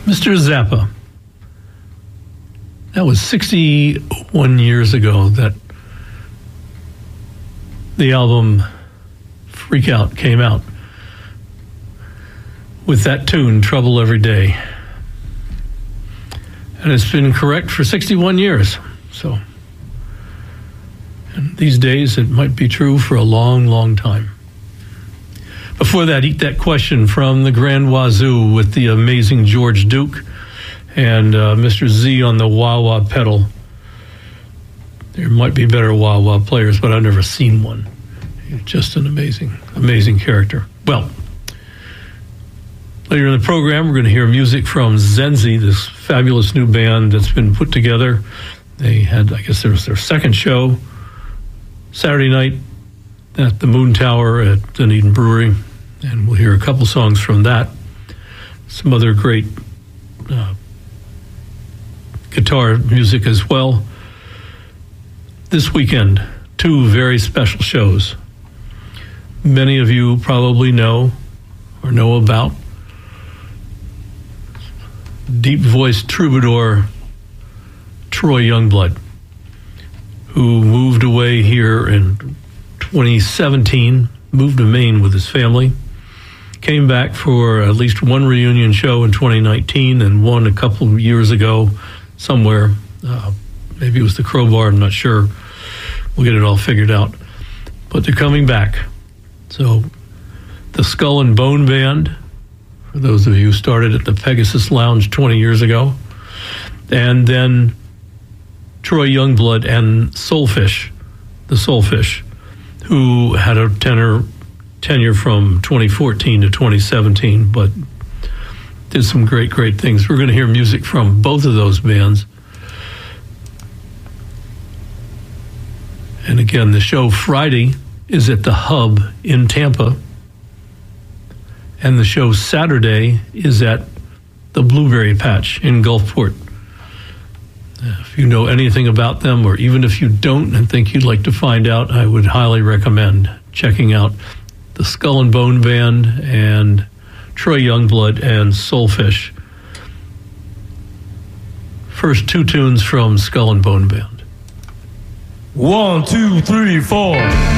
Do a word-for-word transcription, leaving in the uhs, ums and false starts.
Mister Zappa. That was sixty-one years ago that the album Freak Out came out with that tune, Trouble Every Day. And it's been correct for sixty-one years. So, and these days it might be true for a long, long time. Before that, Eat That Question from the Grand Wazoo with the amazing George Duke and uh, Mister Z on the wah-wah pedal. There might be better wah-wah players, but I've never seen one. He's just an amazing, amazing character. Well, later in the program, we're going to hear music from Zenzi, this fabulous new band that's been put together. They had, I guess, there was their second show Saturday night at the Moon Tower at Dunedin Brewery, and we'll hear a couple songs from that. Some other great uh, guitar music as well. This weekend, two very special shows. Many of you probably know or know about deep-voiced troubadour Troy Youngblood, who moved away here in twenty seventeen, moved to Maine with his family, came back for at least one reunion show in twenty nineteen and one a couple of years ago somewhere. Uh, maybe it was the Crowbar, I'm not sure. We'll get it all figured out. But they're coming back. So the Skull and Bone Band, for those of you who started at the Pegasus Lounge twenty years ago, and then Troy Youngblood and Soulfish, the Soulfish, who had a tenor, tenure from twenty fourteen to twenty seventeen, but did some great, great things. We're going to hear music from both of those bands. And again, the show Friday is at the Hub in Tampa, and the show Saturday is at the Blueberry Patch in Gulfport. If you know anything about them, or even if you don't and think you'd like to find out, I would highly recommend checking out the Skull and Bone Band and Troy Youngblood and Soulfish. First two tunes from Skull and Bone Band. One, two, three, four.